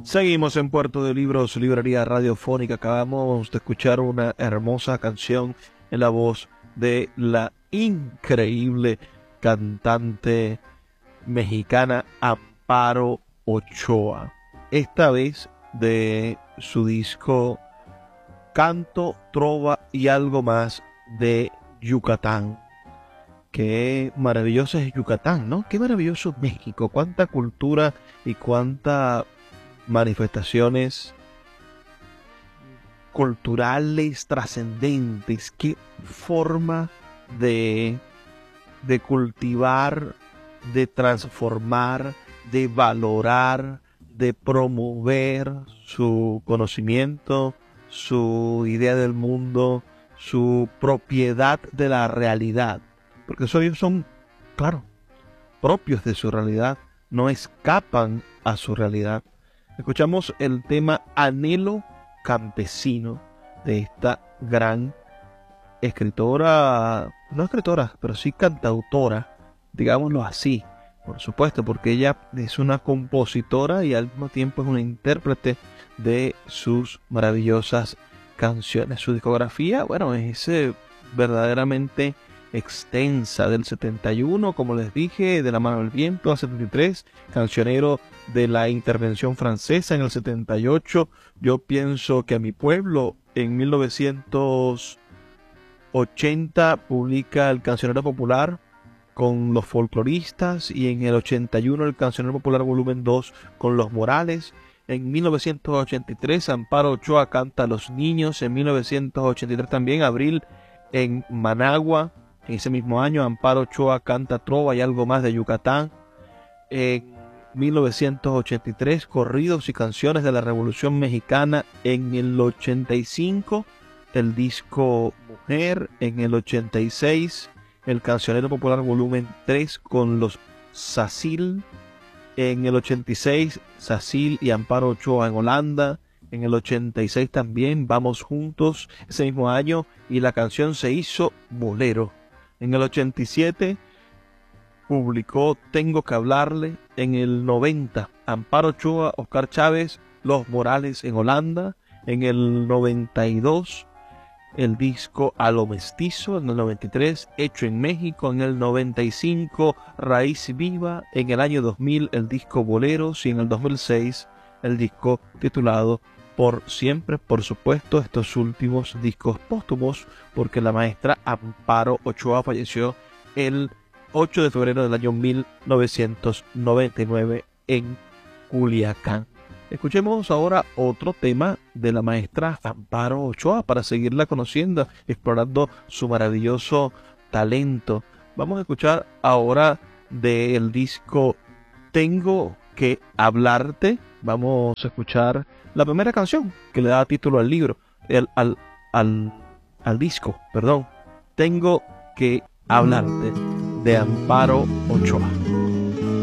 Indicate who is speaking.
Speaker 1: Seguimos en Puerto de Libros, librería radiofónica. Acabamos de escuchar una hermosa canción en la voz de la increíble cantante mexicana Amparo Ochoa. Esta vez de su disco Canto, Trova y algo más de Yucatán. Qué maravilloso es Yucatán, ¿no? Qué maravilloso es México. Cuánta cultura y cuánta manifestaciones culturales trascendentes, qué forma de, de cultivar, de transformar, de valorar, de promover su conocimiento, su idea del mundo, su propiedad de la realidad. Porque ellos son, claro, propios de su realidad, no escapan a su realidad. Escuchamos el tema Anhelo Campesino de esta gran escritora, no escritora, pero sí cantautora, digámoslo así, por supuesto, porque ella es una compositora y al mismo tiempo es una intérprete de sus maravillosas canciones. Su discografía, bueno, es verdaderamente extensa, del 71, como les dije, de La mano del viento, al 73, cancionero de la intervención francesa en el 78, yo pienso que a mi pueblo en 1980 publica el Cancionero Popular con los folcloristas y en el 81 el Cancionero Popular volumen 2 con los Morales. En 1983 Amparo Ochoa canta a los niños. En 1983 también Abril en Managua. En ese mismo año Amparo Ochoa canta Trova y algo más de Yucatán. En 1983 Corridos y canciones de la Revolución Mexicana. En el 85 el disco Mujer. En el 86 el Cancionero Popular volumen 3 con los Sacil. En el 86 Sacil y Amparo Ochoa en Holanda. En el 86 también Vamos Juntos, ese mismo año, y la canción se hizo bolero. En el 87 publicó Tengo que hablarle. En el 90 Amparo Ochoa, Oscar Chávez, Los Morales en Holanda. En el 92 el disco A lo Mestizo. En el 93 Hecho en México. En el 95 Raíz Viva. En el año 2000 el disco Boleros. Y en el 2006 el disco titulado Por Siempre. Por supuesto, estos últimos discos póstumos, porque la maestra Amparo Ochoa falleció el 8 de febrero del año 1999 en Culiacán. Escuchemos ahora otro tema de la maestra Amparo Ochoa para seguirla conociendo, explorando su maravilloso talento. Vamos a escuchar ahora del disco Tengo que hablarte. Vamos a escuchar la primera canción que le da título al libro, al disco, perdón. Tengo que hablarte, de Amparo Ochoa.